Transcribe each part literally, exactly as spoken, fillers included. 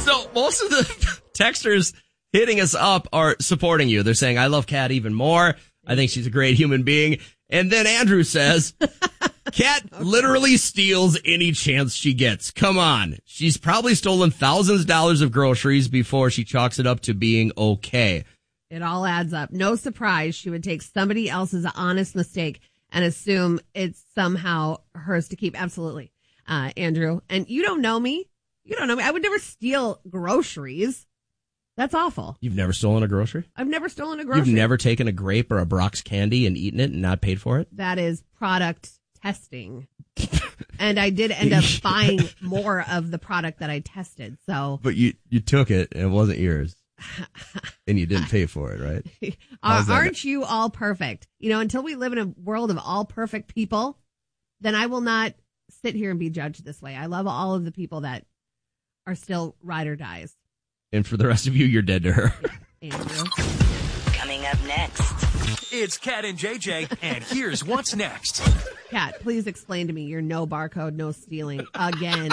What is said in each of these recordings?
So most of the texters hitting us up are supporting you. They're saying, I love Kat even more. I think she's a great human being. And then Andrew says, Kat okay. literally steals any chance she gets. Come on. She's probably stolen thousands of dollars of groceries before she chalks it up to being okay. It all adds up. No surprise she would take somebody else's honest mistake and assume it's somehow hers to keep. Absolutely, uh, Andrew. And you don't know me. You don't know me. I would never steal groceries. That's awful. You've never stolen a grocery? I've never stolen a grocery. You've never taken a grape or a Brock's candy and eaten it and not paid for it? That is product testing. And I did end up buying more of the product that I tested. So, But you, you took it and it wasn't yours. And you didn't pay for it, right? Uh, aren't you all perfect? You know, until we live in a world of all perfect people, then I will not sit here and be judged this way. I love all of the people that are still ride or dies. And for the rest of you, you're dead to her. Yeah, Andrew. Coming up next. It's Kat and J J, and here's what's next. Kat, please explain to me your no barcode, no stealing again.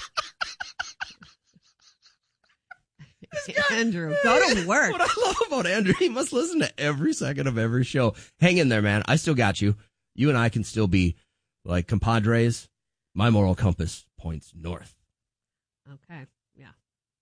Andrew, go to work. What I love about Andrew, he must listen to every second of every show. Hang in there, man. I still got you. You and I can still be like compadres. My moral compass points north. Okay, yeah.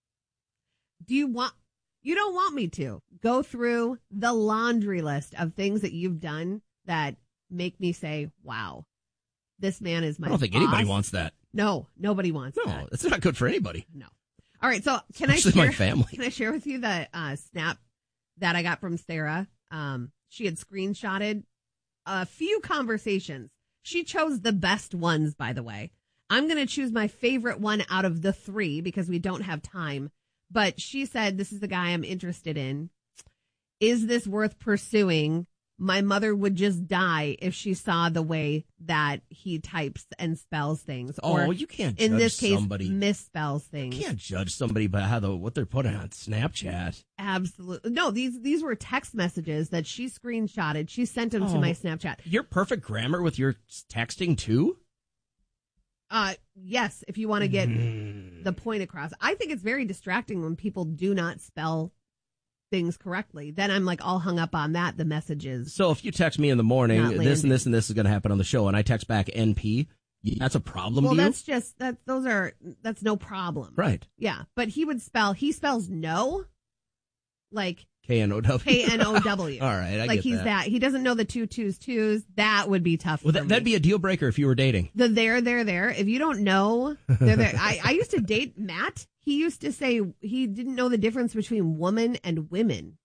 Do you want, you don't want me to go through the laundry list of things that you've done that make me say, wow, this man is my I don't think boss. anybody wants that. No, nobody wants no, that. No, it's not good for anybody. No. All right, so can Especially I share, my family. Can I share with you the uh, snap that I got from Sarah? Um, she had screenshotted a few conversations. She chose the best ones, by the way. I'm going to choose my favorite one out of the three because we don't have time. But she said, this is the guy I'm interested in. Is this worth pursuing? My mother would just die if she saw the way that he types and spells things. Oh, or you can't judge in this case, somebody. misspells things. You can't judge somebody by how the, what they're putting on Snapchat. Absolutely. No, these these were text messages that she screenshotted. She sent them oh, to my Snapchat. Your perfect grammar with your texting, too? Uh, yes, if you want to get mm. the point across. I think it's very distracting when people do not spell things correctly. Then I'm like all hung up on that, the messages. So if you text me in the morning, this and this and this is going to happen on the show, and I text back N P, that's a problem well, to you? Well, that's just, that. those are, that's no problem. Right. Yeah, but he would spell, he spells no, like K N O W. K N O W. All right, I like get he's that. that. He doesn't know the two twos twos. That would be tough Well, for that, me. that'd be a deal breaker if you were dating. The there, there, there. If you don't know, they're there. I, I used to date Matt. He used to say he didn't know the difference between woman and women.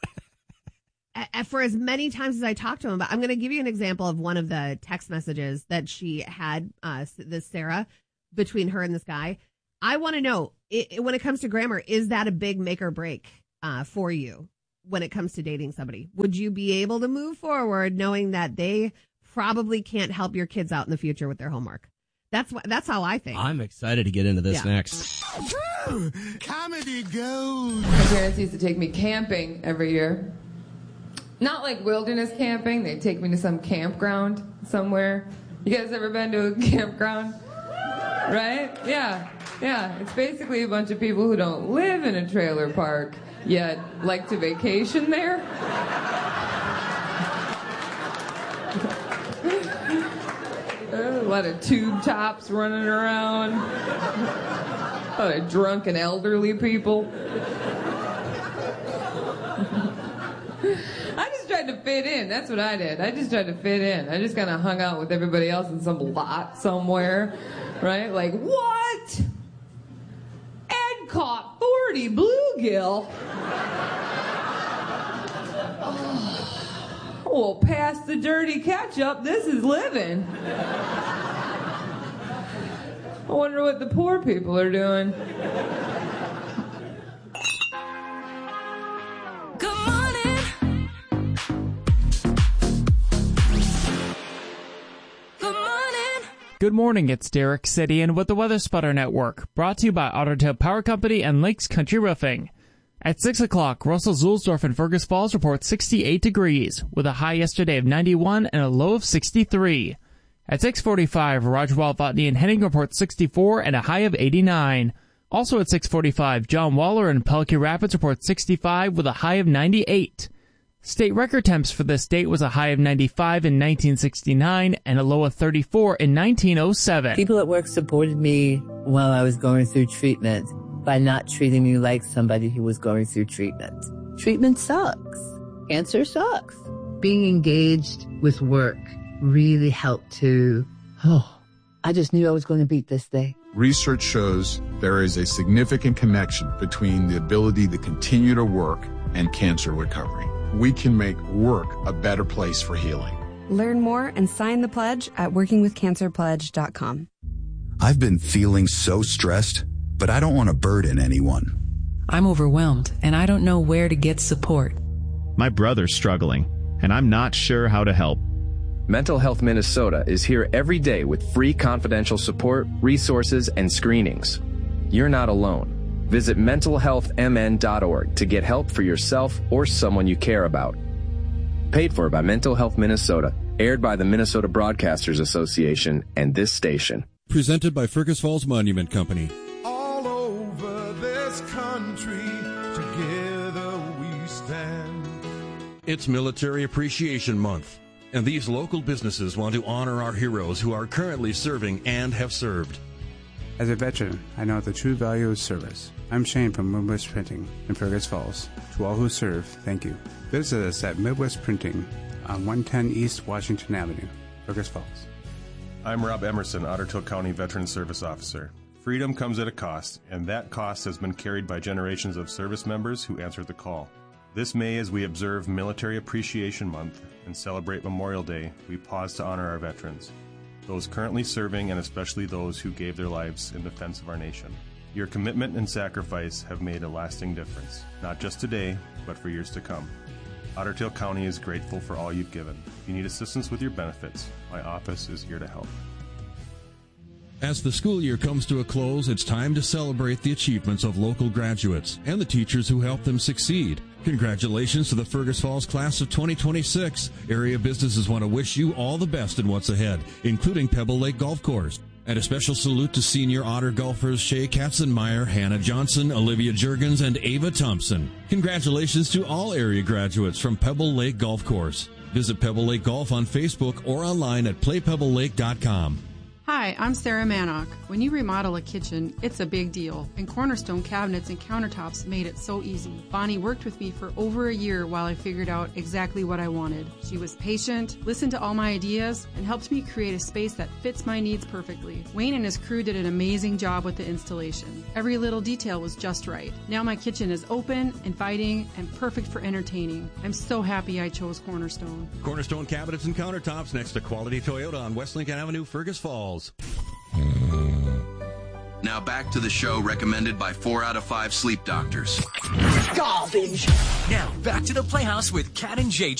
a, for as many times as I talked to him, but I'm going to give you an example of one of the text messages that she had, uh, this Sarah, between her and this guy. I want to know, it, it, when it comes to grammar, is that a big make or break uh, for you when it comes to dating somebody? Would you be able to move forward knowing that they probably can't help your kids out in the future with their homework? That's what. That's how I think. I'm excited to get into this yeah. next. Comedy goes. My parents used to take me camping every year. Not like wilderness camping. They'd take me to some campground somewhere. You guys ever been to a campground? Right? Yeah. Yeah. It's basically a bunch of people who don't live in a trailer park yet like to vacation there. A lot of tube tops running around. A lot of drunken elderly people. I just tried to fit in. That's what I did. I just tried to fit in. I just kind of hung out with everybody else in some lot somewhere. Right? Like, what? Ed caught forty bluegill. Oh, well, pass the dirty ketchup. This is living. I wonder what the poor people are doing. Good morning. Good morning. Good morning, it's Derek Sidian with the Weather Spotter Network, brought to you by Ottertail Power Company and Lakes Country Roofing. At six o'clock, Russell Zulsdorf and Fergus Falls report sixty-eight degrees, with a high yesterday of ninety-one and a low of sixty-three. At six forty-five, Roger Watney and Henning report sixty-four and a high of eighty-nine. Also at six forty-five, John Waller in Pelican Rapids reports sixty-five with a high of ninety-eight. State record temps for this date was a high of ninety-five in nineteen sixty-nine and a low of thirty-four in nineteen oh seven. People at work supported me while I was going through treatment by not treating me like somebody who was going through treatment. Treatment sucks. Cancer sucks. Being engaged with work really helped to, oh, I just knew I was going to beat this day. Research shows there is a significant connection between the ability to continue to work and cancer recovery. We can make work a better place for healing. Learn more and sign the pledge at working with cancer pledge dot com. I've been feeling so stressed, but I don't want to burden anyone. I'm overwhelmed, and I don't know where to get support. My brother's struggling, and I'm not sure how to help. Mental Health Minnesota is here every day with free confidential support, resources, and screenings. You're not alone. Visit mental health m n dot org to get help for yourself or someone you care about. Paid for by Mental Health Minnesota, aired by the Minnesota Broadcasters Association and this station. Presented by Fergus Falls Monument Company. All over this country, together we stand. It's Military Appreciation Month, and these local businesses want to honor our heroes who are currently serving and have served. As a veteran, I know the true value of service. I'm Shane from Midwest Printing in Fergus Falls. To all who serve, thank you. Visit us at Midwest Printing on one ten East Washington Avenue, Fergus Falls. I'm Rob Emerson, Otter Tail County Veteran Service Officer. Freedom comes at a cost, and that cost has been carried by generations of service members who answered the call. This May, as we observe Military Appreciation Month and celebrate Memorial Day, we pause to honor our veterans, those currently serving and especially those who gave their lives in defense of our nation. Your commitment and sacrifice have made a lasting difference, not just today, but for years to come. Otter Tail County is grateful for all you've given. If you need assistance with your benefits, my office is here to help. As the school year comes to a close, it's time to celebrate the achievements of local graduates and the teachers who helped them succeed. Congratulations to the Fergus Falls class of twenty twenty-six. Area businesses want to wish you all the best in what's ahead, including Pebble Lake Golf Course. And a special salute to senior Otter golfers Shay Katzenmeyer, Hannah Johnson, Olivia Jurgens, and Ava Thompson. Congratulations to all area graduates from Pebble Lake Golf Course. Visit Pebble Lake Golf on Facebook or online at play pebble lake dot com. Hi, I'm Sarah Manock. When you remodel a kitchen, it's a big deal, and Cornerstone cabinets and countertops made it so easy. Bonnie worked with me for over a year while I figured out exactly what I wanted. She was patient, listened to all my ideas, and helped me create a space that fits my needs perfectly. Wayne and his crew did an amazing job with the installation. Every little detail was just right. Now my kitchen is open, inviting, and perfect for entertaining. I'm so happy I chose Cornerstone. Cornerstone cabinets and countertops next to Quality Toyota on West Lincoln Avenue, Fergus Falls. Now back to the show recommended by four out of five sleep doctors. Garbage. Now back to the Playhouse with Cat and J J.